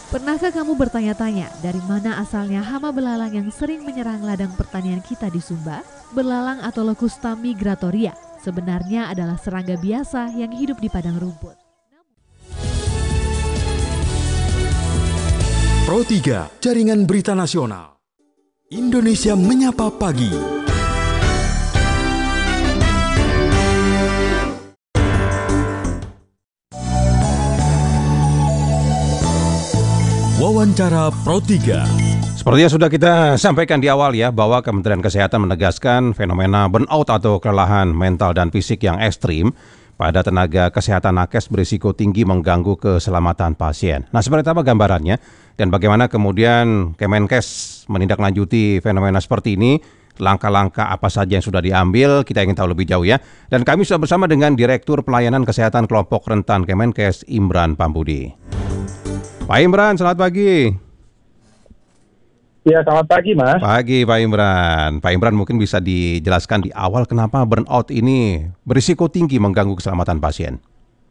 Pernahkah kamu bertanya-tanya dari mana asalnya hama belalang yang sering menyerang ladang pertanian kita di Sumba? Belalang atau Locusta migratoria sebenarnya adalah serangga biasa yang hidup di padang rumput. Pro 3, Jaringan Berita Nasional. Indonesia Menyapa Pagi. Wawancara Pro 3. Seperti yang sudah kita sampaikan di awal ya, bahwa Kementerian Kesehatan menegaskan fenomena burnout atau kelelahan mental dan fisik yang ekstrim pada tenaga kesehatan nakes berisiko tinggi mengganggu keselamatan pasien. Nah, seperti apa gambarannya dan bagaimana kemudian Kemenkes menindaklanjuti fenomena seperti ini? Langkah-langkah apa saja yang sudah diambil, kita ingin tahu lebih jauh ya. Dan kami sudah bersama dengan Direktur Pelayanan Kesehatan Kelompok Rentan Kemenkes, Imran Pambudi. Pak Imran, selamat pagi. Ya, selamat pagi, Mas. Pagi, Pak Imran. Pak Imran mungkin bisa dijelaskan di awal kenapa burnout ini berisiko tinggi mengganggu keselamatan pasien.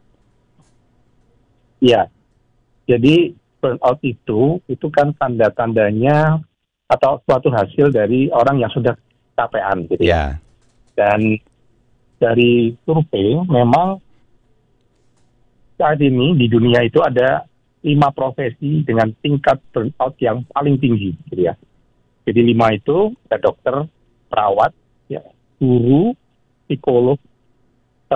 Ya, jadi burnout itu kan tanda-tandanya atau suatu hasil dari orang yang sudah capean gitu ya. Dan dari survei memang saat ini di dunia itu ada 5 profesi dengan tingkat burnout yang paling tinggi, gitu ya. Jadi 5 itu ada dokter, perawat, ya, guru, psikolog,